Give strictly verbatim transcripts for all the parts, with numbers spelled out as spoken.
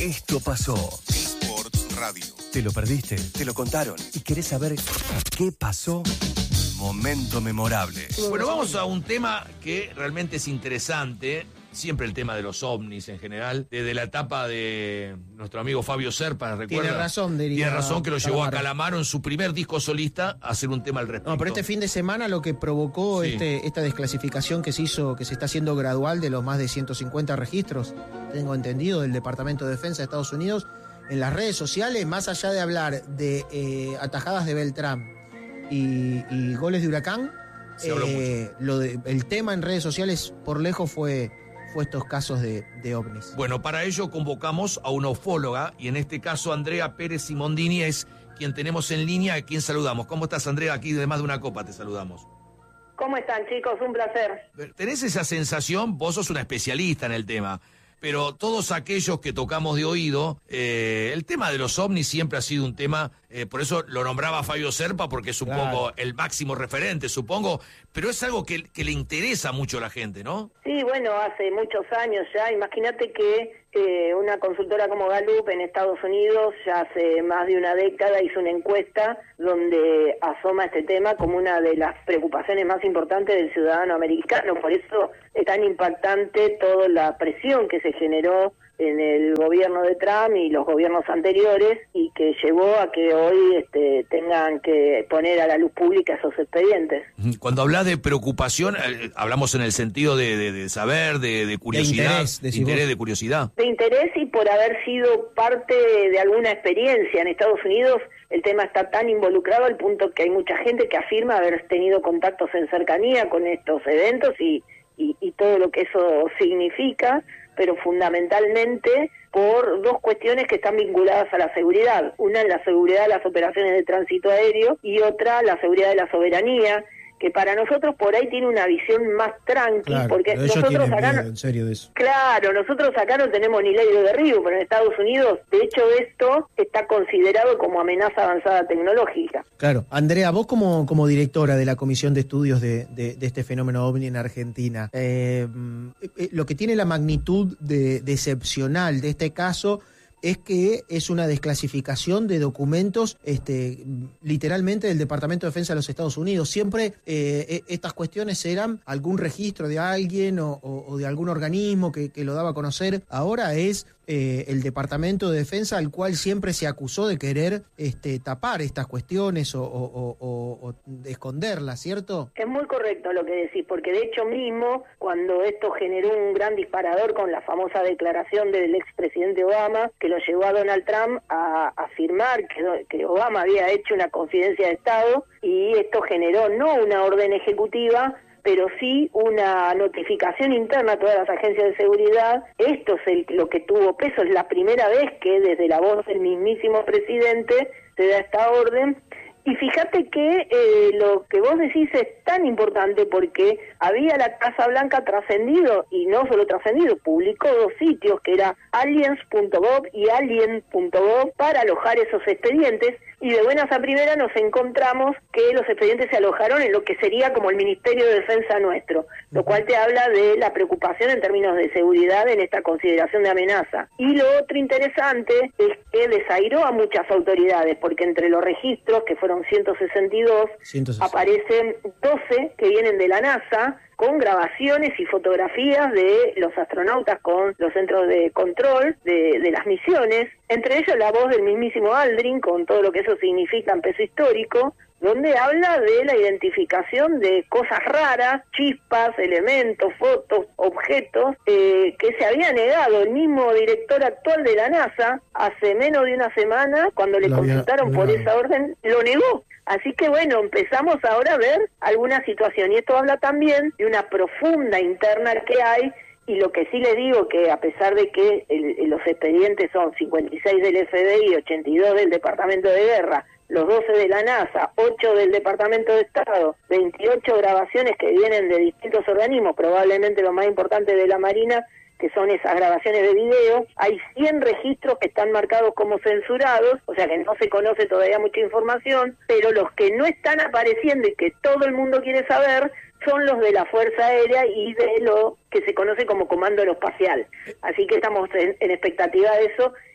Esto pasó. Sports Radio. ¿Te lo perdiste? ¿Te lo contaron? ¿Y querés saber qué pasó? Momento memorable. Bueno, vamos a un tema que realmente es interesante. Siempre el tema de los ovnis en general. Desde la etapa de nuestro amigo Fabio Serpa, ¿recuerda? Tiene razón, diría. Tiene razón que lo llevó a Calamaro. Calamaro en su primer disco solista a hacer un tema al respecto. No, pero este fin de semana lo que provocó Sí. este, esta desclasificación que se hizo, que se está haciendo gradual de los más de ciento cincuenta registros, tengo entendido, del Departamento de Defensa de Estados Unidos, en las redes sociales, más allá de hablar de eh, atajadas de Beltrán y, y goles de Huracán, Se habló eh, lo de, el tema en redes sociales por lejos fue, fue estos casos de, de ovnis. Bueno, para ello convocamos a una ufóloga y en este caso Andrea Pérez Simondini es quien tenemos en línea, a quien saludamos. ¿Cómo estás, Andrea? Aquí de Más de una Copa te saludamos. ¿Cómo están, chicos? Un placer. ¿Tenés esa sensación? Vos sos una especialista en el tema, pero todos aquellos que tocamos de oído, eh, el tema de los ovnis siempre ha sido un tema, eh, por eso lo nombraba Fabio Serpa, porque es un Claro. poco el máximo referente, supongo, pero es algo que, que le interesa mucho a la gente, ¿no? Sí, bueno, hace muchos años ya. Imagínate que eh, una consultora como Gallup en Estados Unidos ya hace más de una década hizo una encuesta donde asoma este tema como una de las preocupaciones más importantes del ciudadano americano. Por eso es tan impactante toda la presión que se generó en el gobierno de Trump y los gobiernos anteriores y que llevó a que hoy este, tengan que poner a la luz pública esos expedientes. Cuando hablas de preocupación, eh, hablamos en el sentido de, de, de saber, de, de curiosidad, interés, decís interés vos. de curiosidad. De interés y por haber sido parte de alguna experiencia en Estados Unidos, el tema está tan involucrado al punto que hay mucha gente que afirma haber tenido contactos en cercanía con estos eventos y, y, y todo lo que eso significa, pero fundamentalmente por dos cuestiones que están vinculadas a la seguridad. Una es la seguridad de las operaciones de tránsito aéreo y otra la seguridad de la soberanía, que para nosotros por ahí tiene una visión más tranqui, Claro, porque pero ellos nosotros tienen acá... miedo, no- en serio, de eso. Claro, nosotros acá no tenemos ni ley de derribo, pero en Estados Unidos, de hecho, esto está considerado como amenaza avanzada tecnológica. Claro. Andrea, vos como, como directora de la Comisión de Estudios de, de, de este fenómeno ovni en Argentina, eh, eh, lo que tiene la magnitud de, de excepcional de este caso es que es una desclasificación de documentos este, literalmente del Departamento de Defensa de los Estados Unidos. Siempre eh, estas cuestiones eran algún registro de alguien o, o, o de algún organismo que, que lo daba a conocer. Ahora es eh, el Departamento de Defensa al cual siempre se acusó de querer este, tapar estas cuestiones o, o, o, o, o de esconderlas, ¿cierto? Es muy correcto lo que decís, porque de hecho mismo, cuando esto generó un gran disparador con la famosa declaración del expresidente Obama, que lo llevó a Donald Trump a afirmar que, que Obama había hecho una confidencia de Estado, y esto generó no una orden ejecutiva, pero sí una notificación interna a todas las agencias de seguridad. Esto es el, lo que tuvo peso, es la primera vez que desde la voz del mismísimo presidente se da esta orden. Y fíjate que eh, lo que vos decís es tan importante porque había la Casa Blanca trascendido, y no solo trascendido, publicó dos sitios que era aliens punto gov y alien punto gov para alojar esos expedientes, y de buenas a primeras nos encontramos que los expedientes se alojaron en lo que sería como el Ministerio de Defensa nuestro, lo cual te habla de la preocupación en términos de seguridad en esta consideración de amenaza. Y lo otro interesante es que desairó a muchas autoridades, porque entre los registros, que fueron ciento sesenta y dos, ciento sesenta. aparecen doce que vienen de la NASA, con grabaciones y fotografías de los astronautas con los centros de control de, de las misiones, entre ellos la voz del mismísimo Aldrin, con todo lo que eso significa en peso histórico, donde habla de la identificación de cosas raras, chispas, elementos, fotos, objetos, eh, que se había negado el mismo director actual de la NASA hace menos de una semana, cuando le Lo había consultaron por negado. esa orden, lo negó. Así que bueno, empezamos ahora a ver alguna situación, y esto habla también de una profunda interna que hay. Y lo que sí les digo, que a pesar de que el, los expedientes son cincuenta y seis del F B I, ochenta y dos del Departamento de Guerra, los doce de la NASA, ocho del Departamento de Estado, veintiocho grabaciones que vienen de distintos organismos, probablemente lo más importante de la Marina, que son esas grabaciones de video, hay cien registros que están marcados como censurados, o sea que no se conoce todavía mucha información, pero los que no están apareciendo y que todo el mundo quiere saber son los de la Fuerza Aérea y de lo que se conoce como Comando Aeroespacial. Así que estamos en, en expectativa de eso,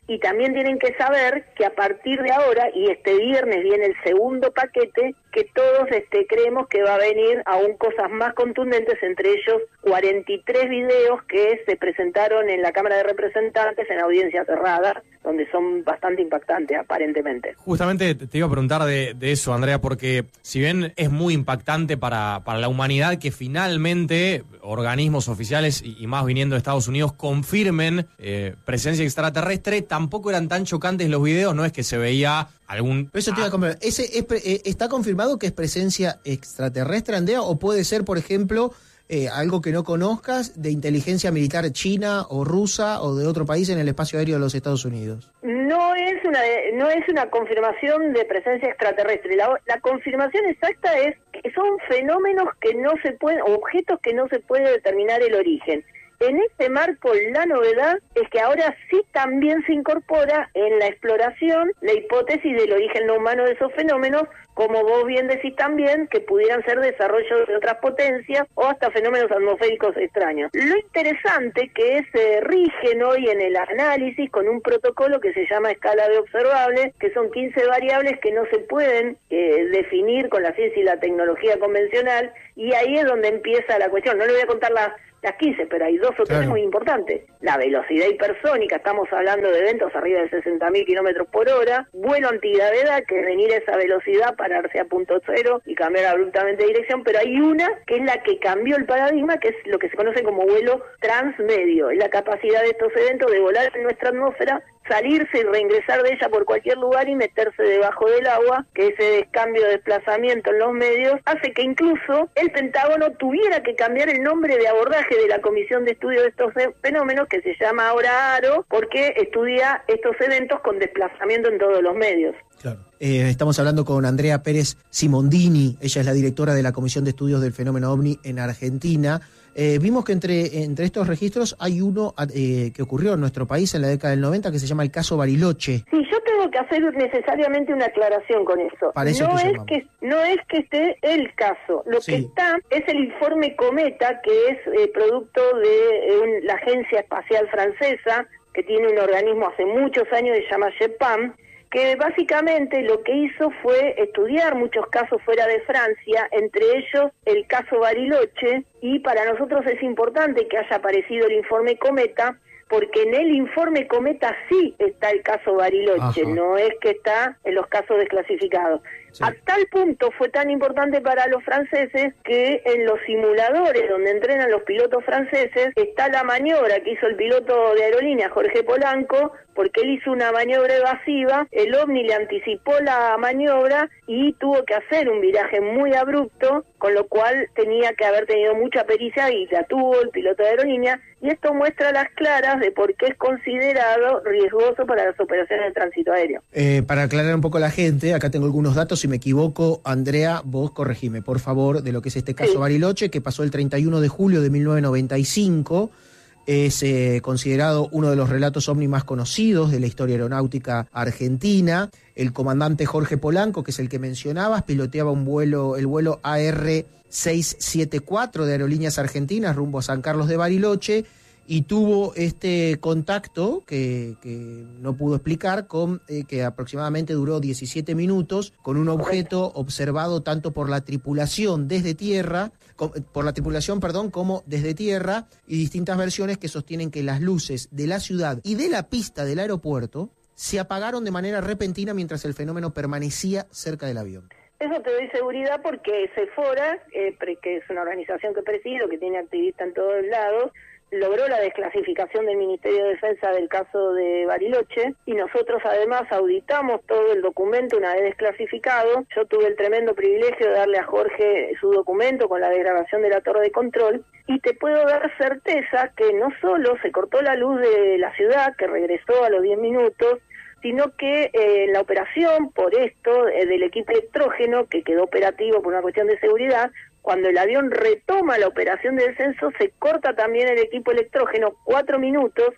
y también tienen que saber que a partir de ahora, y este viernes viene el segundo paquete, que todos este, creemos que va a venir aún cosas más contundentes, entre ellos cuarenta y tres videos que se presentaron en la Cámara de Representantes en audiencia cerrada, donde son bastante impactantes aparentemente. Justamente te iba a preguntar de, de eso, Andrea, porque si bien es muy impactante para, para la humanidad que finalmente organismos oficiales, y, y más viniendo de Estados Unidos, confirmen eh, presencia extraterrestre, tampoco eran tan chocantes los videos, no es que se veía algún... Eso te iba a comprar. ¿Ese es, eh, ¿Está confirmado que es presencia extraterrestre, Andrea? ¿O puede ser, por ejemplo, eh, algo que no conozcas de inteligencia militar china o rusa o de otro país en el espacio aéreo de los Estados Unidos? No es una no es una confirmación de presencia extraterrestre. La, la confirmación exacta es que son fenómenos que no se pueden, objetos que no se puede determinar el origen. En este marco, la novedad es que ahora sí también se incorpora en la exploración la hipótesis del origen no humano de esos fenómenos, como vos bien decís también, que pudieran ser desarrollos de otras potencias o hasta fenómenos atmosféricos extraños. Lo interesante que se rigen hoy en el análisis con un protocolo que se llama escala de observables, que son quince variables que no se pueden eh, definir con la ciencia y la tecnología convencional, y ahí es donde empieza la cuestión. No le voy a contar las las quince, pero hay dos o tres claro. muy importantes. La velocidad hipersónica, estamos hablando de eventos arriba de sesenta mil kilómetros por hora, vuelo antigravedad, que es venir a esa velocidad, pararse a punto cero y cambiar abruptamente de dirección, pero hay una que es la que cambió el paradigma, que es lo que se conoce como vuelo transmedio, es la capacidad de estos eventos de volar en nuestra atmósfera, salirse y reingresar de ella por cualquier lugar y meterse debajo del agua, que ese cambio de desplazamiento en los medios hace que incluso el Pentágono tuviera que cambiar el nombre de abordaje de la Comisión de Estudio de estos Fenómenos, que se llama ahora ARO, porque estudia estos eventos con desplazamiento en todos los medios. Claro. Eh, estamos hablando con Andrea Pérez Simondini, ella es la directora de la Comisión de Estudios del Fenómeno OVNI en Argentina. Eh, vimos que entre, entre estos registros hay uno eh, que ocurrió en nuestro país en la década del noventa, que se llama el caso Bariloche. Sí, yo tengo que hacer necesariamente una aclaración con eso. Para eso no, es que, no es que esté el caso, lo sí. que está es el informe Cometa, que es eh, producto de eh, un, la Agencia Espacial Francesa, que tiene un organismo hace muchos años que se llama GEPAM, que básicamente lo que hizo fue estudiar muchos casos fuera de Francia, entre ellos el caso Bariloche, y para nosotros es importante que haya aparecido el informe Cometa, porque en el informe Cometa sí está el caso Bariloche, Ajá. no es que está en los casos desclasificados. Sí. A tal punto fue tan importante para los franceses que en los simuladores donde entrenan los pilotos franceses está la maniobra que hizo el piloto de aerolínea Jorge Polanco, porque él hizo una maniobra evasiva, el OVNI le anticipó la maniobra y tuvo que hacer un viraje muy abrupto, con lo cual tenía que haber tenido mucha pericia y la tuvo el piloto de aerolínea, y esto muestra las claras de por qué es considerado riesgoso para las operaciones de tránsito aéreo. Eh, para aclarar un poco a la gente, acá tengo algunos datos, si me equivoco, Andrea, vos corregime, por favor, de lo que es este caso sí. Bariloche, que pasó el treinta y uno de julio de mil novecientos noventa y cinco, es eh, considerado uno de los relatos ovni más conocidos de la historia aeronáutica argentina. El comandante Jorge Polanco, que es el que mencionabas, piloteaba un vuelo, el vuelo A R seiscientos setenta y cuatro de Aerolíneas Argentinas rumbo a San Carlos de Bariloche, y tuvo este contacto que, que no pudo explicar, con eh, que aproximadamente duró diecisiete minutos, con un objeto observado tanto por la tripulación desde tierra, com, por la tripulación, perdón, como desde tierra, y distintas versiones que sostienen que las luces de la ciudad y de la pista del aeropuerto se apagaron de manera repentina mientras el fenómeno permanecía cerca del avión. Eso te doy seguridad porque Sephora, eh, que es una organización que presido, que tiene activistas en todos lados, logró la desclasificación del Ministerio de Defensa del caso de Bariloche, y nosotros además auditamos todo el documento una vez desclasificado. Yo tuve el tremendo privilegio de darle a Jorge su documento con la desgrabación de la torre de control, y te puedo dar certeza que no solo se cortó la luz de la ciudad, que regresó a los diez minutos, sino que eh, la operación, por esto, eh, del equipo electrógeno, que quedó operativo por una cuestión de seguridad, cuando el avión retoma la operación de descenso, se corta también el equipo electrógeno cuatro minutos,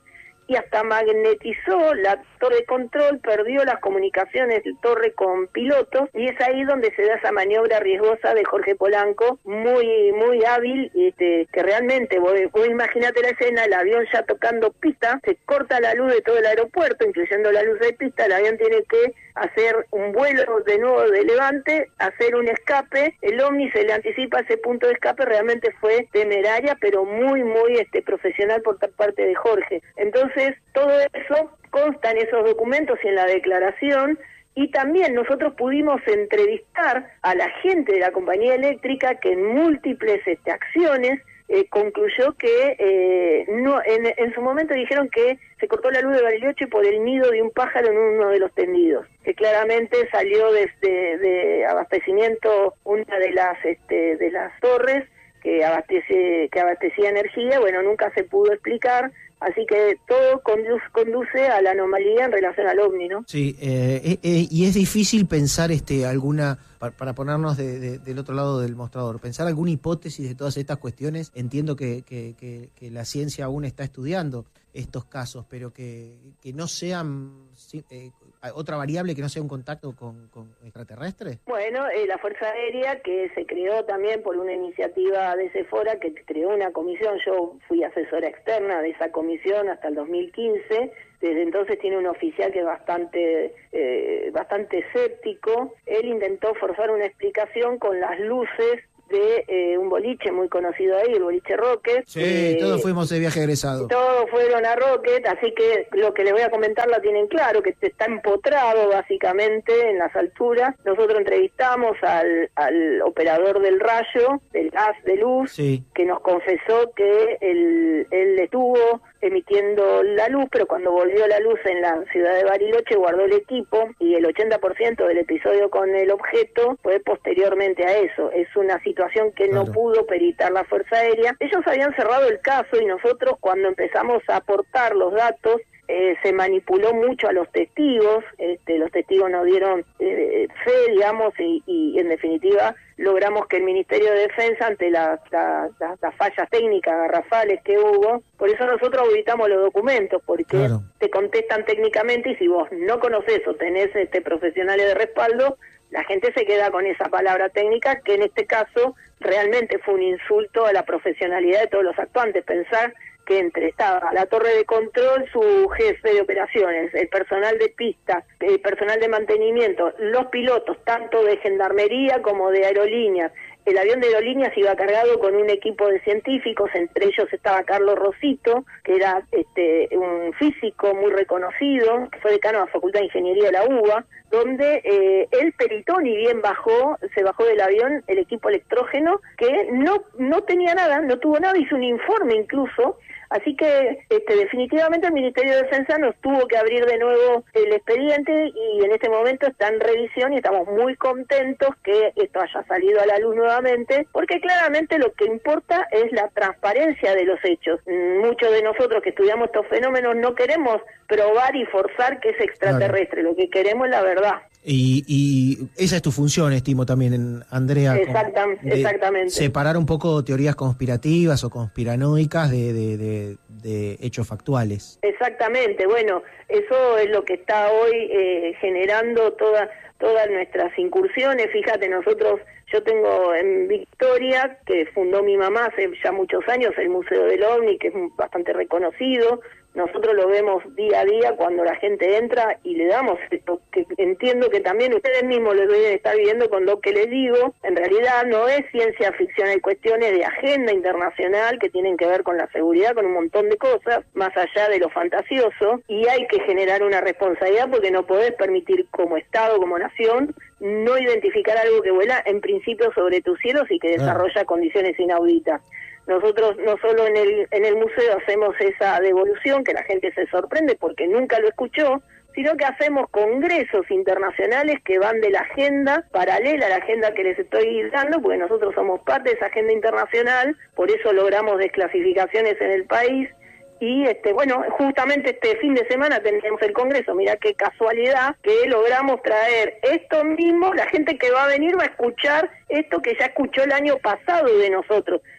y hasta magnetizó la torre de control, perdió las comunicaciones de torre con pilotos, y es ahí donde se da esa maniobra riesgosa de Jorge Polanco, muy muy hábil, este, que realmente, vos, vos imaginate la escena, el avión ya tocando pista, se corta la luz de todo el aeropuerto, incluyendo la luz de pista, el avión tiene que hacer un vuelo de nuevo de levante, hacer un escape, el Omni se le anticipa ese punto de escape, realmente fue temeraria, pero muy, muy este profesional por parte de Jorge. Entonces, todo eso consta en esos documentos y en la declaración, y también nosotros pudimos entrevistar a la gente de la compañía eléctrica que en múltiples este, acciones Eh, concluyó que eh, no en, en su momento dijeron que se cortó la luz de Bariloche por el nido de un pájaro en uno de los tendidos, que claramente salió desde de abastecimiento una de las este, de las torres que abastece que abastecía energía. Bueno, nunca se pudo explicar. Así que todo conduce, conduce a la anomalía en relación al OVNI, ¿no? Sí, eh, eh, eh, y es difícil pensar este alguna, para, para ponernos de, de, del otro lado del mostrador, pensar alguna hipótesis de todas estas cuestiones. Entiendo que, que, que, que la ciencia aún está estudiando estos casos, pero que, que no sean eh, otra variable que no sea un contacto con, con extraterrestres. Bueno, eh, la Fuerza Aérea, que se creó también por una iniciativa de Sephora, que creó una comisión, yo fui asesora externa de esa comisión hasta el dos mil quince, desde entonces tiene un oficial que es bastante eh, bastante escéptico. Él intentó forzar una explicación con las luces de eh, un boliche muy conocido ahí, el boliche Rocket. Sí, eh, todos fuimos de viaje egresado. Todos fueron a Rocket, así que lo que les voy a comentar la tienen claro, que está empotrado básicamente en las alturas. Nosotros entrevistamos al, al operador del rayo, del gas de luz, sí, que nos confesó que él, él estuvo emitiendo la luz, pero cuando volvió la luz en la ciudad de Bariloche guardó el equipo, y el ochenta por ciento del episodio con el objeto fue posteriormente a eso. Es una situación que claro. no pudo peritar la Fuerza Aérea. Ellos habían cerrado el caso, y nosotros, cuando empezamos a aportar los datos, Eh, se manipuló mucho a los testigos. Este, los testigos nos dieron eh, fe, digamos, y, y en definitiva logramos que el Ministerio de Defensa, ante las la, la, la fallas técnicas garrafales que hubo, por eso nosotros auditamos los documentos, porque claro, te contestan técnicamente, y si vos no conocés o tenés este, profesionales de respaldo, la gente se queda con esa palabra técnica, que en este caso realmente fue un insulto a la profesionalidad de todos los actuantes. Pensar que entre estaba la torre de control, su jefe de operaciones, el personal de pista, el personal de mantenimiento, los pilotos, tanto de gendarmería como de aerolíneas. El avión de aerolíneas iba cargado con un equipo de científicos, entre ellos estaba Carlos Rosito, que era este un físico muy reconocido, que fue decano de la Facultad de Ingeniería de la U B A, donde eh, él peritó, ni bien bajó, se bajó del avión el equipo electrógeno, que no no tenía nada, no tuvo nada, hizo un informe incluso. Así que este, definitivamente el Ministerio de Defensa nos tuvo que abrir de nuevo el expediente, y en este momento está en revisión, y estamos muy contentos que esto haya salido a la luz nuevamente, porque claramente lo que importa es la transparencia de los hechos. Muchos de nosotros que estudiamos estos fenómenos no queremos probar y forzar que es extraterrestre, claro, lo que queremos es la verdad. Y, y esa es tu función, estimo también, Andrea. Exactamente, exactamente. Separar un poco teorías conspirativas o conspiranoicas de, de, de, de hechos factuales. Exactamente, bueno, eso es lo que está hoy eh, generando toda, todas nuestras incursiones. Fíjate, nosotros, yo tengo en Victoria, que fundó mi mamá hace ya muchos años, el Museo del OVNI, que es bastante reconocido. Nosotros lo vemos día a día cuando la gente entra y le damos esto, que entiendo que también ustedes mismos lo deben estar viendo con lo que les digo. En realidad no es ciencia ficción, hay cuestiones de agenda internacional que tienen que ver con la seguridad, con un montón de cosas, más allá de lo fantasioso, y hay que generar una responsabilidad, porque no podés permitir como Estado, como nación, no identificar algo que vuela en principio sobre tus cielos y que desarrolla condiciones inauditas. Nosotros no solo en el en el museo hacemos esa devolución, que la gente se sorprende porque nunca lo escuchó, sino que hacemos congresos internacionales que van de la agenda paralela a la agenda que les estoy dando, porque nosotros somos parte de esa agenda internacional, por eso logramos desclasificaciones en el país. Y este bueno, justamente este fin de semana tenemos el congreso. Mirá qué casualidad que logramos traer esto mismo. La gente que va a venir va a escuchar esto que ya escuchó el año pasado de nosotros.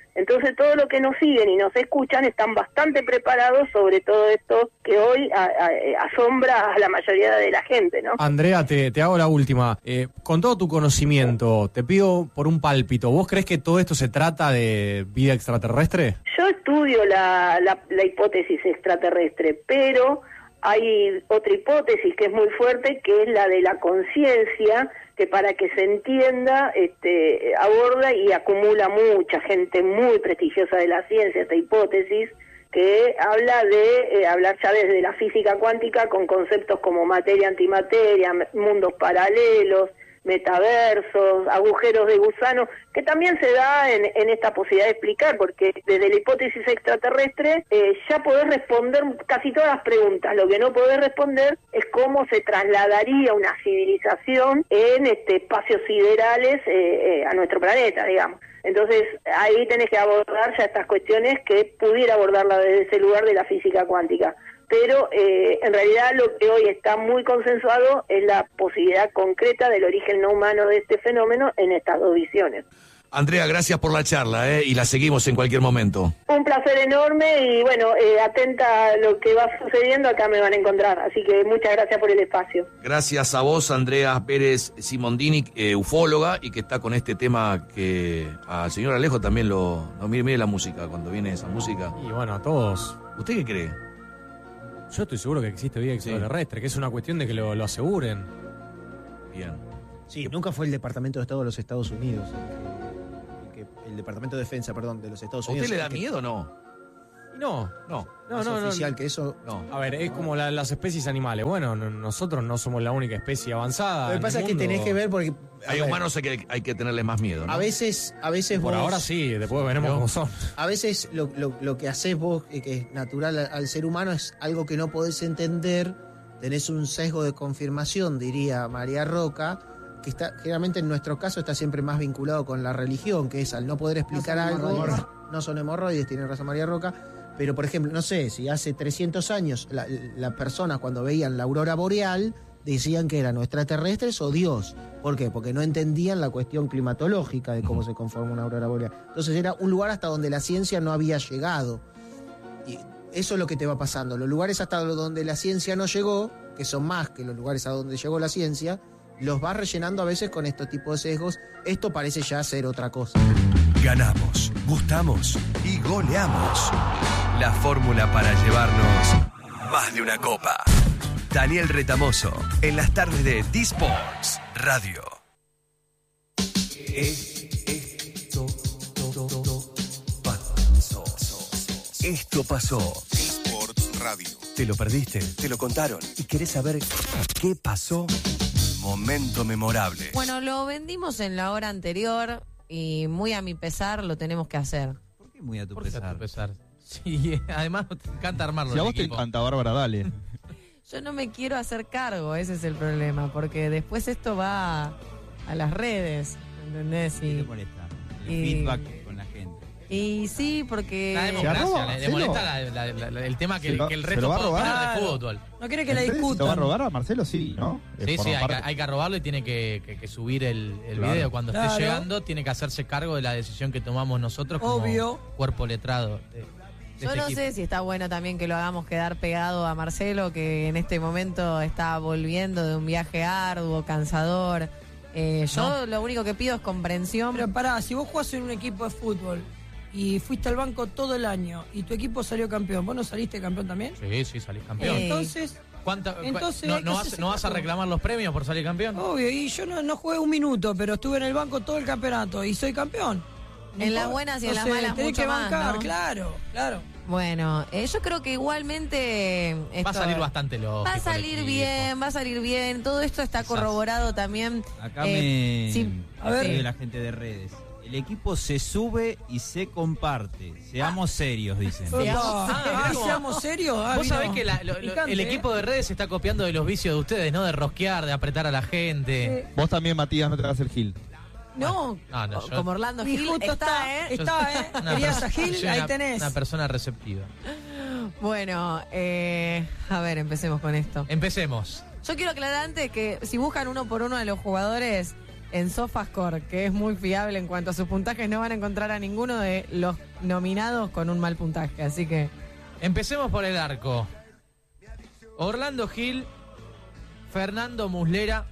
Entonces todos los que nos siguen y nos escuchan están bastante preparados sobre todo esto que hoy a, a, asombra a la mayoría de la gente, ¿no? Andrea, te, te hago la última. Eh, con todo tu conocimiento, te pido por un pálpito, ¿vos crees que todo esto se trata de vida extraterrestre? Yo estudio la, la, la hipótesis extraterrestre, pero hay otra hipótesis que es muy fuerte, que es la de la conciencia, que para que se entienda, este, aborda y acumula mucha gente muy prestigiosa de la ciencia esta hipótesis, que habla de, eh, hablar ya desde la física cuántica con conceptos como materia, antimateria, mundos paralelos, metaversos, agujeros de gusano, que también se da en, en esta posibilidad de explicar, porque desde la hipótesis extraterrestre eh, ya podés responder casi todas las preguntas. Lo que no podés responder es cómo se trasladaría una civilización en este espacios siderales eh, eh, a nuestro planeta, digamos. Entonces ahí tenés que abordar ya estas cuestiones que pudiera abordarla desde ese lugar de la física cuántica. Pero eh, en realidad lo que hoy está muy consensuado es la posibilidad concreta del origen no humano de este fenómeno en estas dos visiones. Andrea, gracias por la charla, ¿eh? Y la seguimos en cualquier momento. Un placer enorme y bueno, eh, atenta a lo que va sucediendo, acá me van a encontrar. Así que muchas gracias por el espacio. Gracias a vos, Andrea Pérez Simondini, eh, ufóloga, y que está con este tema que al señor Alejo también lo... No, mire, mire la música, cuando viene esa música. Y bueno, a todos. ¿Usted qué cree? Yo estoy seguro que existe vida extraterrestre, sí. Que es una cuestión de que lo, lo aseguren. Bien. Sí, nunca fue el Departamento de Estado de los Estados Unidos. El, que, el, que, el Departamento de Defensa, perdón, de los Estados ¿A Unidos. usted le da que, miedo o no? No, no. No, es no, oficial no, que eso... No. A ver, es como la, las especies animales. Bueno, no, nosotros no somos la única especie avanzada. Lo que pasa es que tenés que ver porque... Hay ver, humanos que hay que tenerles más miedo, ¿no? A veces, a veces Por vos, ahora sí, después veremos ¿no? cómo son. A veces lo, lo, lo que haces vos, que es natural al, al ser humano, es algo que no podés entender. Tenés un sesgo de confirmación, diría María Roca, que está generalmente en nuestro caso está siempre más vinculado con la religión, que es al no poder explicar No son algo. hemorroides. No son hemorroides, tiene razón María Roca. Pero, por ejemplo, no sé, si hace trescientos años las la personas cuando veían la aurora boreal decían que eran o extraterrestres o Dios. ¿Por qué? Porque no entendían la cuestión climatológica de cómo se conforma una aurora boreal. Entonces era un lugar hasta donde la ciencia no había llegado. Y eso es lo que te va pasando. Los lugares hasta donde la ciencia no llegó, que son más que los lugares a donde llegó la ciencia, los vas rellenando a veces con estos tipos de sesgos. Esto parece ya ser otra cosa. Ganamos, gustamos y goleamos. La fórmula para llevarnos más de una copa. Daniel Retamoso, en las tardes de D-Sports Radio. Esto pasó. Esto pasó. D-Sports Radio. ¿Te lo perdiste? ¿Te lo contaron? ¿Y querés saber qué pasó? Momento memorable. Bueno, lo vendimos en la hora anterior y muy a mi pesar lo tenemos que hacer. ¿Por qué muy a tu ¿Por qué pesar? a tu pesar? Sí, además te encanta armarlo. Si a el vos te equipo. encanta, Bárbara, dale. Yo no me quiero hacer cargo, ese es el problema, porque después esto va a, a las redes, ¿entendés? ¿Qué te Y, molesta? El y- feedback con la gente. y sí, porque... La Se democracia, arroba, le, le se molesta lo- la- la- la- la- el tema que, se lo- que el se resto lo va a pueda robar. opinar de Claro. fútbol. No quiere que la ¿En serio? ¿Se discutan. lo va a robar a Marcelo? Sí, ¿no? Eh, Sí, forma sí, hay que, parte. hay que robarlo y tiene que, que- que subir el, el Claro. video. Cuando Claro. esté llegando, tiene que hacerse cargo de la decisión que tomamos nosotros como Obvio. cuerpo letrado. De, de Yo este no equipo. sé si está bueno también que lo hagamos quedar pegado a Marcelo, que en este momento está volviendo de un viaje arduo, cansador. Eh, yo No. lo único que pido es comprensión. Pero pará, si vos jugás en un equipo de fútbol y fuiste al banco todo el año y tu equipo salió campeón, ¿vos no saliste campeón también? Sí, sí, salís campeón. Eh, Entonces, ¿Cuánta- entonces no, hay que no vas, hacerse ¿No vas a cargo. reclamar los premios por salir campeón? obvio, y yo no, no jugué un minuto, pero estuve en el banco todo el campeonato y soy campeón. No En las importa. buenas y en las Entonces, malas tenés mucho que más, bancar, ¿no? claro, claro. Bueno, eh, yo creo que igualmente... Va a esto- salir bastante lógico. Va a el salir equipo. bien, va a salir bien. Todo esto está Quizás. corroborado también. Acá Eh, me... sí, a ver. de la gente de redes. El equipo se sube y se comparte. Seamos serios, dicen. Seamos Opa, serios. ah, ¿seamos serios? Ah, Vos vino sabés que la- lo- lo- picante, el ¿eh? equipo de redes se está copiando de los vicios de ustedes, ¿no? De rosquear, de apretar a la gente. Sí. Vos también, Matías, no te hagas el gil. No, No, no, yo- como Orlando Y Gil justo está, está, ¿eh? está, ¿eh? Una Querías per- a Gil, soy ahí una- tenés. Una persona receptiva. Bueno, eh, a ver, empecemos con esto. Empecemos. Yo quiero aclarar antes que si buscan uno por uno a los jugadores, en SofaScore, que es muy fiable en cuanto a sus puntajes. No van a encontrar a ninguno de los nominados con un mal puntaje, así que... Empecemos por el arco. Orlando Gil, Fernando Muslera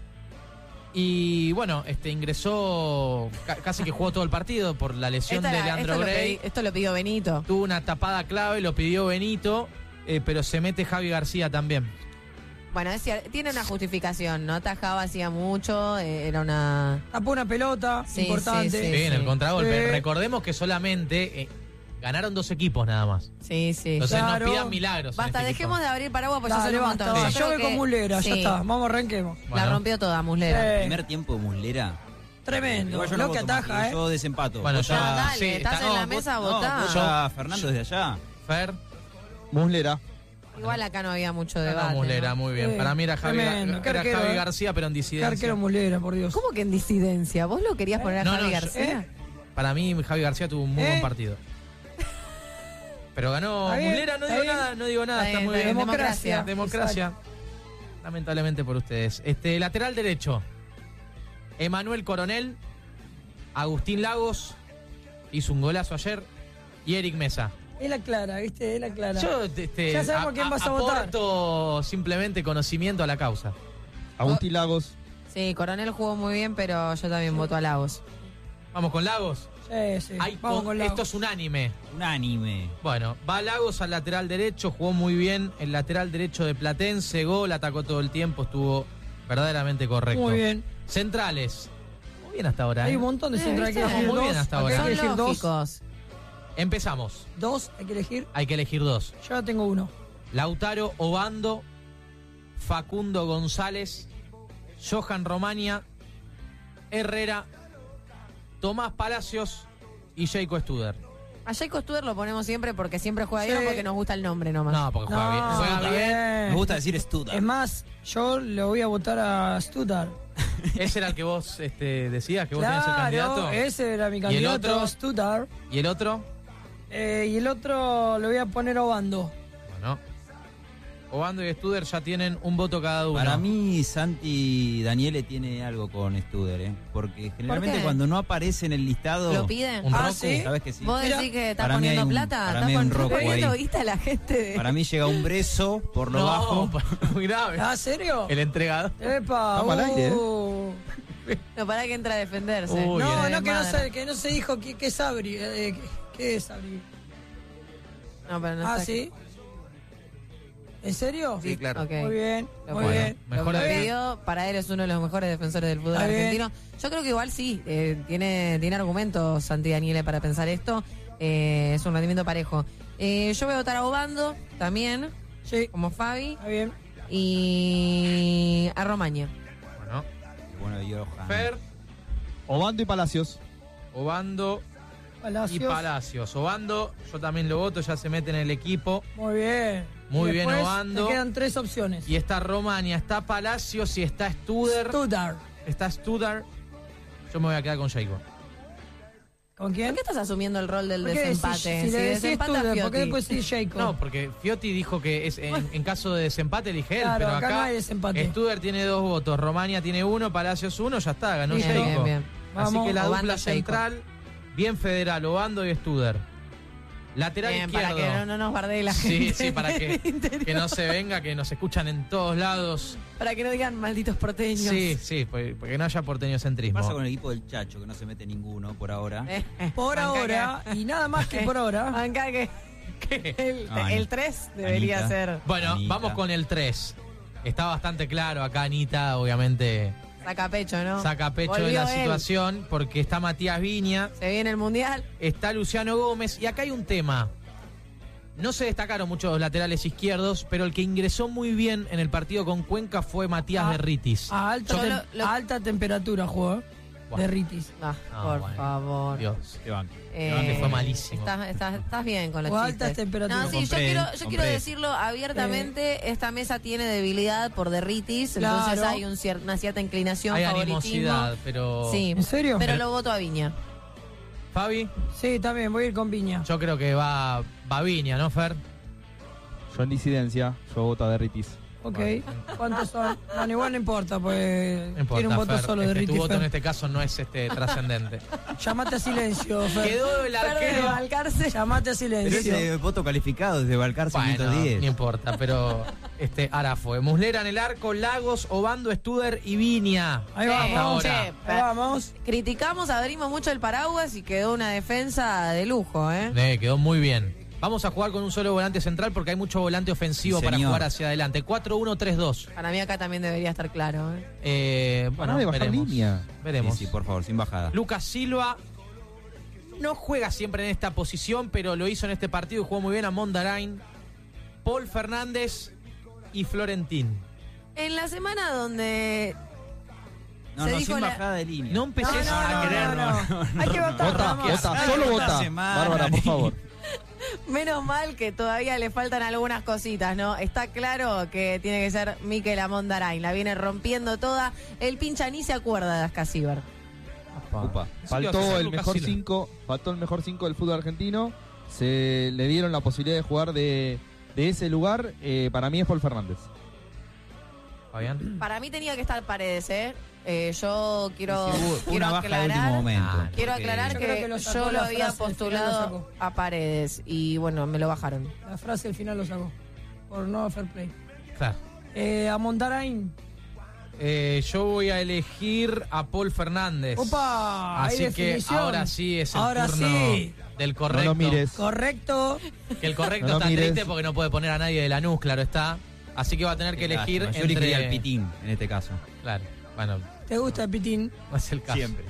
y bueno, este ingresó, ca- casi que jugó todo el partido por la lesión Esta de era- Leandro esto, lo Grey. pedí- esto lo pidió Benito. Tuvo una tapada clave, lo pidió Benito, eh, pero se mete Javi García también. Bueno, es cier- tiene una justificación, no atajaba hacía mucho, eh, era una... Tapó una pelota Sí, importante. sí, Sí, en el contragolpe. Sí. Recordemos que solamente eh, ganaron dos equipos nada más. Sí, sí. Entonces Claro. no pidan milagros. en Basta, este dejemos equipo. de abrir paraguas porque ya Dale, son un basta, montón. basta. Yo Yo creo voy con que- Muslera, sí, ya está. Vamos, arranquemos. La Bueno. rompió toda Muslera. Sí. Primer tiempo de Muslera. Tremendo. Igual yo no Lo que voto más, ataja, ¿eh? Yo desempato. Bueno, Vota- yo- No, dale, sí, estás está- en no, la vos- mesa, No, votá. vota Fernando desde allá. Fer, Muslera. Igual acá no había mucho ganó debate. Muslera, ¿no? muy bien. Sí, Para mí era Javi, tremendo. Qué era arquero, Javi eh. García, pero en Qué disidencia. arquero Muslera, por Dios. ¿Cómo que en disidencia? ¿Vos lo querías poner a No, Javi no, yo- García? ¿Eh? Para mí Javi García tuvo un muy ¿Eh? buen partido. Pero ganó Está bien, Muslera, no está digo bien. nada, no digo nada, Está está, bien, muy está bien. bien. Democracia. Democracia. Lamentablemente por ustedes. Este lateral derecho. Emanuel Coronel, Agustín Lagos, hizo un golazo ayer, y Eric Mesa. Es la clara, ¿viste? Es la clara. Yo este, Ya sabemos quién vas a votar. aporto simplemente conocimiento a la causa. Agustín Lagos. Sí, Coronel jugó muy bien, pero yo también voto a Lagos. Vamos con Lagos. Sí, sí. Hay Vamos con- con la... esto es unánime. Unánime. Bueno, va Lagos al lateral derecho, jugó muy bien el lateral derecho de Platense, gol, atacó todo el tiempo, estuvo verdaderamente correcto. Muy bien. Centrales, muy bien hasta ahora. Hay ¿eh? un montón de Eh, centrales. Hay que ¿viste? elegir Muy bien dos. hasta Acá ahora. Hay Son que elegir dos. lógicos. Empezamos, Dos, hay que elegir. hay que elegir dos. Yo ya tengo uno. Lautaro Obando, Facundo González, Johan Romania, Herrera, Tomás Palacios y Jaco Studer. A Jaco Studer lo ponemos siempre porque siempre juega Sí. bien porque nos gusta el nombre nomás. No, porque juega No, bien. Juega está bien. Me gusta decir Stuttgart. Es más, yo le voy a votar a Stuttgart. Ese era el que vos este, decías, que vos tenías el Claro, candidato. ese era mi ¿Y el candidato, otro? Stuttgart. ¿Y el otro? Eh, y el otro le voy a poner Obando. Bueno. Obando y Studer ya tienen un voto cada uno. Para mí, Santi Daniele tiene algo con Studer, ¿eh? Porque generalmente qué? cuando no aparece en el listado. ¿Lo piden? Un Ah, Roku. ¿sí? ¿Sabes que sí? ¿Vos Mira, decís que estás para mí hay poniendo un- plata? para ¿Estás mí hay un pon- rojo poniendo ahí. vista a la gente? de- Para mí llega un brezo por lo No, bajo. muy grave. ¿Ah, serio? El entregado. Epa, Estamos al aire, ¿eh? uh. No, para que entra a defenderse. Uy, No, bien. no, que no, Madre. se, que no se dijo qué, qué es Abri. Eh, qué, qué es Abri. No, pero no Ah, está- ¿sí? ¿En serio? Sí, claro. Ok. Muy bien, Lo muy bueno, bien. mejor Lo ahí. pidió, para él es uno de los mejores defensores del fútbol Está bien. argentino. Yo creo que igual sí, eh, tiene, tiene argumentos Santi Daniele para pensar esto. Eh, es un rendimiento parejo. Eh, yo voy a votar a Obando también, Sí, como Fabi, está bien. y a Romaña. Bueno. Bueno, Johan. Fer, Obando y Palacios. Obando Palacios. y Palacios. Obando, yo también lo voto, ya se mete en el equipo. Muy bien. Muy Y bien, después Obando. te quedan tres opciones. Y está Romania, está Palacios y está Studer. Stuttgart. Está Studer. Yo me voy a quedar con Jaco. ¿Con ¿Por quién? qué estás asumiendo el rol del ¿Por qué desempate? decís- si le decís desempata Stuttgart, ¿por qué Fiotti. después decís Jacob? No, porque Fiotti dijo que es en, en caso de desempate elige él, Claro, pero acá acá, no hay desempate. Studer tiene dos votos, Romania tiene uno, Palacios uno, ya está, ganó Bien, Jaco. bien, bien. Así Vamos. que la Obando, dupla Jaco. central, bien federal, Obando y Studer. Lateral Bien, izquierdo. para que no, no nos bardee la Sí, gente. sí, para que, del interior. que no se venga, que nos escuchan en todos lados. Para que no digan malditos porteños. Sí, sí, pues, porque no haya ¿Qué porteñocentrismo. pasa con el equipo del Chacho? Que no se mete ninguno por ahora. Eh, eh, Por banca ahora, que- y nada más que por ahora. Banca que ¿Qué? el, Ah, el tres debería Anita. ser. Bueno, Anita. vamos con el tres. Está bastante claro acá, Anita, obviamente Saca pecho, ¿no? saca pecho de Volvió la él. situación, porque está Matías Viña, Se viene el mundial. está Luciano Gómez, y acá hay un tema. No se destacaron muchos los laterales izquierdos, pero el que ingresó muy bien en el partido con Cuenca fue Matías Ah, Derritis. A alta, Yo tem- lo- lo- a alta temperatura jugó, ¿eh? Buah. De Ritis. Ah, Ah, por bueno. favor. Dios. Qué banco. Eh, que fue malísimo. Estás, estás, estás bien con los O chistes. altas temperaturas. No, sí, yo Compré, quiero, yo quiero compré. decirlo abiertamente. Esta mesa tiene debilidad por derritis, Claro. entonces hay un cier- una cierta inclinación, Hay favoritismo. animosidad, pero... Sí, ¿En serio? pero lo voto a Viña. Fabi, Sí, también, voy a ir con Viña. yo creo que va, va Viña, ¿no, Fer? Yo en disidencia, yo voto a Derritis. Ok, Bueno. ¿cuántos son? Bueno, igual no importa, pues No importa, tiene un voto Fer, solo este, de Riti tu voto en Fer. este caso no es este trascendente. Llamate a silencio, Fer. Quedó el Fer de arquero. Balcarce. Llamate a Pero silencio. ese voto calificado desde Balcarce Bueno, ciento diez. no importa, pero este Arafo. Muslera en el arco, Lagos, Obando, Studer y Viña. Ahí Sí, vamos, ahora. che, ahí vamos. Criticamos, abrimos mucho el paraguas y quedó una defensa de lujo, ¿eh? Eh, quedó muy bien. Vamos a jugar con un solo volante central porque hay mucho volante ofensivo Sí, para señor. jugar hacia adelante. cuatro uno tres dos. Para mí acá también debería estar claro, ¿eh? Eh, Pará bueno, de bajar veremos. línea. Veremos. Sí, sí, por favor, sin bajada. Lucas Silva no juega siempre en esta posición, pero lo hizo en este partido y jugó muy bien a Mondarain, Paul Fernández y Florentín. En la semana donde No, se no, dijo sin la- bajada de línea. No empecés No, no, a no, querer. no, no. Hay que votar, Vota, vamos. vota, Ay, solo otra vota. semana, Bárbara, por favor. menos mal que todavía le faltan algunas cositas, ¿no? Está claro que tiene que ser Mikel Amondarain. La viene rompiendo toda. El pincha ni se acuerda de Ascasíbar. Upa. Así que vas a Faltó hacer el Lucas mejor Silva. cinco, faltó el mejor cinco del fútbol argentino. Se le dieron la posibilidad de jugar de, de ese lugar. Eh, para mí es Paul Fernández. Fabián. Para mí tenía que estar Paredes, ¿eh? Eh, yo quiero, Sí, hubo- hubo quiero una baja de último aclarar, momento. Ah, quiero porque- aclarar Yo que, creo que lo sacó yo lo la había frase, al final lo postulado sacó. a Paredes y bueno, me lo bajaron. La frase al final lo sacó. Por no fair play. Claro. Eh, a Mondarain. Eh, yo voy a elegir a Paul Fernández. Opa, hay Así que definición. ahora sí es el Ahora turno sí. del No correcto. lo mires. Correcto. Que el correcto No lo está mires. triste porque no puede poner a nadie de Lanús, claro está. Así que va a tener que Qué elegir lástima. Yo entre... elegiría al Pitín en este caso. Claro, bueno, ¿Te gusta el pitín? no es el caso. Siempre.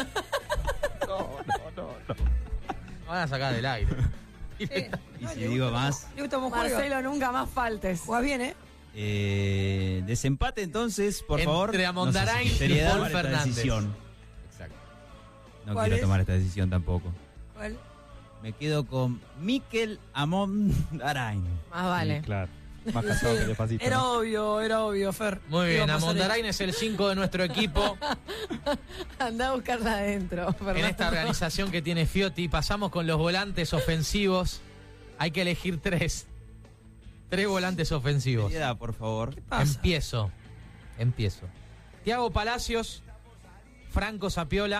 No van a sacar del aire. Sí. Y si digo más, ¿Le gusta cómo juega? Marcelo, nunca más faltes. Jugás bien, ¿eh? eh, desempate entonces, por Entre favor. Amondarain No sé si y seriedad Paul tomar esta Fernández. decisión. Exacto. No ¿Cuál quiero es? tomar esta decisión tampoco. ¿Cuál? Me quedo con Mikel Amondarain. Más vale. Sí, claro. Más cansado que despacito. Era ¿no? obvio, era obvio, Fer. Muy Iba bien, a pasar Amondarain es el cinco de nuestro equipo Anda a buscarla adentro. en Fernando. esta organización que tiene Fiotti. Pasamos con los volantes ofensivos. Hay que elegir tres. Tres volantes ofensivos. Seriedad, por favor. pasa? Empiezo. Empiezo. Tiago Palacios, Franco Sapiola,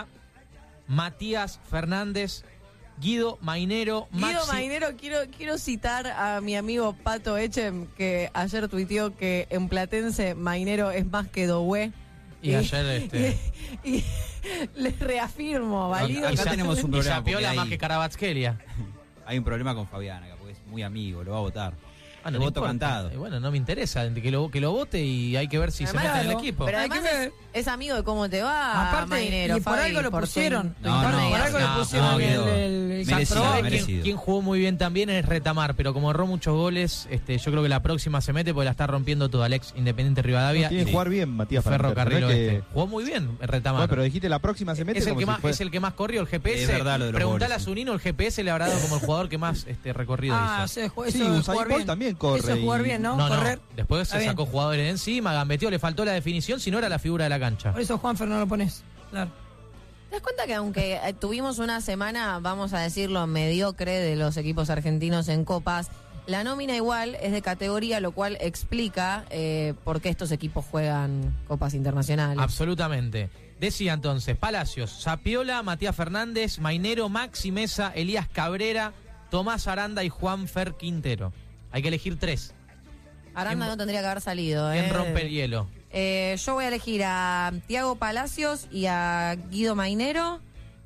Matías Fernández, Guido Mainero, Guido Maxi. Mainero, quiero, quiero citar a mi amigo Pato Echem, que ayer tuiteó que en Platense Mainero es más que Doué. Y ayer, este- Y, y les reafirmo, válido. Acá Sa- tenemos un y problema, Sapiola porque más hay- que Carabatskelia. Hay un problema con Fabián acá, porque es muy amigo, lo va a votar. Ah, no El le voto importa. cantado. Eh, Bueno, no me interesa que lo, que lo vote y hay que ver si Además, se mete en el claro, equipo. Pero Hay que además ver. es, es amigo de cómo te va, Aparte, Mainero. y por Fabi, algo lo tu pusieron. in- tu No, no, por internet. algo no, le pusieron no, el, Guido. el, el Merecido, Saprobó. ¿Sabés merecido. quién, quién jugó muy bien también? Es Retamar, pero como erró muchos goles, este, yo creo que la próxima se mete porque la está rompiendo toda Alex Independiente Rivadavia. No tiene que y jugar bien, Matías Ferrocarril Fernández. No es Oeste. Jugó muy bien Retamar. Bueno, pero dijiste la próxima se mete es, el como que si más, fue- es el que más corrió, el G P S. Es verdad lo de los Preguntale goles, a sí. Zunino, el G P S le habrá dado como el jugador que más este, recorrido Ah, hizo. sí, ju- Sí, eso es Usain jugar Bolt bien. también corre Eso es jugar y- bien, ¿no? No, no, Correr. después Está se bien. sacó jugadores de encima, gambeteó, le faltó la definición, si no era la figura de la cancha. Por eso Juanfer no lo pones. Claro. ¿Te das cuenta que aunque eh, tuvimos una semana, vamos a decirlo, mediocre de los equipos argentinos en copas, la nómina igual es de categoría, lo cual explica eh, por qué estos equipos juegan copas internacionales? Absolutamente. Decía entonces, Palacios, Sapiola, Matías Fernández, Mainero, Maxi Mesa, Elías Cabrera, Tomás Aranda y Juan Fer Quintero. Hay que elegir tres. Aranda ¿Quién- no tendría que haber salido. ¿Quién ¿eh? rompe el hielo? Eh, yo voy a elegir a Tiago Palacios y a Guido Mainero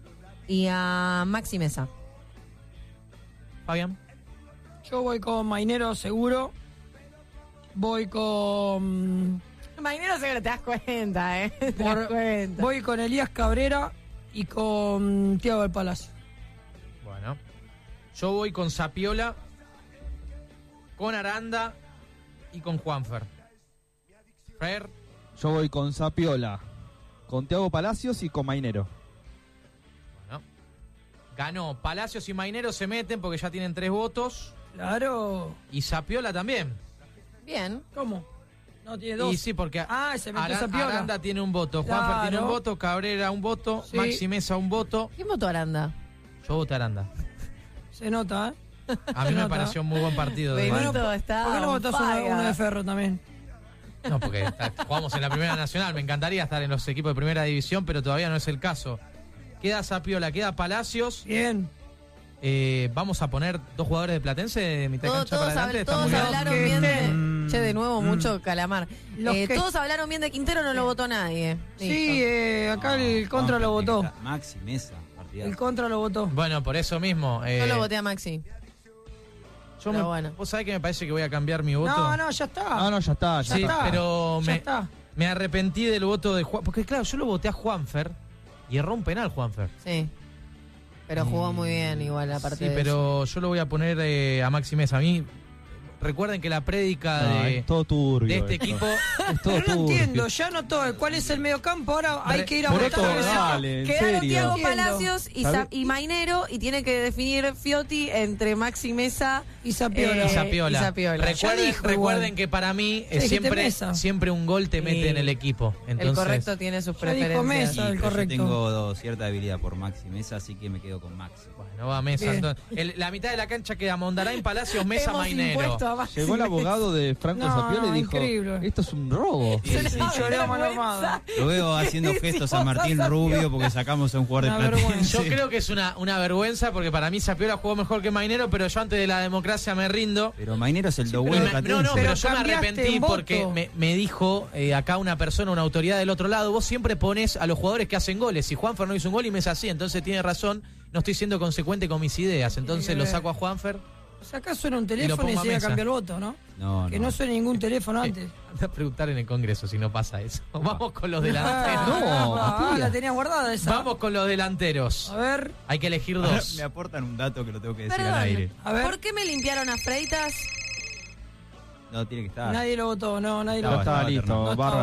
y a Maxi Mesa. Fabián. Yo voy con Mainero seguro. Voy con. Mainero seguro te das cuenta, ¿eh? Te por- das cuenta. voy con Elías Cabrera y con Tiago del Palacio. Bueno. Yo voy con Sapiola, con Aranda y con Juanfer. Fer. Yo voy con Sapiola, con Tiago Palacios y con Mainero. Bueno. Ganó. Palacios y Mainero se meten porque ya tienen tres votos. Claro. Y Sapiola también. Bien. ¿Cómo? No, tiene dos. Y sí, porque Ah, se metió Aran- Sapiola. Aranda tiene un voto, Juanfer Claro. tiene un voto, Cabrera un voto, Sí. Maxi Mesa un voto. ¿Quién votó Aranda? Yo voté Aranda. Se nota, ¿eh? A mí Se me nota. pareció un muy buen partido. de Benito Aranda. está ¿Por qué no on votás uno, fire. uno de Ferro también? No, porque está- jugamos en la Primera Nacional. Me encantaría estar en los equipos de Primera División, pero todavía no es el caso. Queda Zapiola, queda Palacios. Bien. Eh, vamos a poner dos jugadores de Platense de mitad de Todo- cancha todos para adelante. habl- Está todos muy bien. hablaron Que bien de... estén. Che, de nuevo, mucho calamar. Los Eh, que- todos hablaron bien de Quintero, no lo votó nadie. Sí, eh, acá el contra lo votó. Maxi, Mesa, partidazo. El contra lo votó. Bueno, por eso mismo. eh, Yo lo voté a Maxi. yo me- pero bueno. Vos sabés que me parece que voy a cambiar mi voto. No, no, ya está. Ah, no, ya está, ya Sí, está. pero Ya me, está. me arrepentí del voto de Juan. Porque claro, yo lo voté a Juanfer y erró un penal, Juanfer. Sí. Pero jugó muy bien igual, aparte Sí, de eso. pero yo lo voy a poner eh, a Maxi Mesa. A mí, recuerden que la prédica No, de, es todo turbio. de este esto. equipo. Es todo Pero no turbio. entiendo, ya no todo. ¿Cuál es el mediocampo? Ahora hay Re- que ir a por votar. otro, a ver si- dale, en Quedaron serio. Thiago Entiendo. Palacios y, ¿Sabe? Sa- y Mainero y tiene que definir Fiotti entre Maxi Mesa Y Zapiola. Eh, Y Zapiola. y Zapiola. Recuerden, Ya dijo recuerden igual. que para mí eh, Sí, dijiste siempre, Mesa. siempre un gol te mete Sí. en el equipo. Entonces, el correcto tiene sus Ya dijo preferencias. Mesa. Sí, el pero correcto. Yo tengo cierta debilidad por Maxi Mesa, así que me quedo con Maxi. Bueno, va Mesa. Bien. Entonces, el- la mitad de la cancha queda Mondarain, Palacios, Mesa, Hemos Mainero. impuesto a Maxi Llegó el Mesa. abogado de Franco No, Zapiola no, y dijo, increíble. esto es un robo. Sí, sí. Y lloró a mano armada. Lo veo haciendo gestos a Martín Rubio porque sacamos a un jugador Una de Platense. Yo creo que es una, una vergüenza porque para mí Zapiola jugó mejor que Mainero, pero yo antes de la democracia me rindo. Pero Mainero es el Pero doble de me- Platense. no, no, pero, Pero yo me cambiaste arrepentí en voto. porque me, me dijo eh, acá una persona, una autoridad del otro lado, vos siempre pones a los jugadores que hacen goles. Si Juanfer no hizo un gol y me es así, entonces tiene razón, no estoy siendo consecuente con mis ideas. Entonces lo saco a Juanfer. O sea, acá suena un lo teléfono y, pongo a se va a mesa. cambiar el voto, ¿no? No, Que no. no suene ningún teléfono antes. Anda a preguntar en el Congreso si no pasa eso. Vamos con los delanteros. No, ah, Matías. la tenías guardada esa. Vamos con los delanteros. A ver, Hay que elegir Ahora dos. me aportan un dato que lo tengo que decir Perdón. al aire. a ver. ¿Por qué me limpiaron a Freitas? No, tiene que estar. Nadie lo votó, no, nadie lo Estaba, votó. Está estaba listo, alternado. No bárbaro.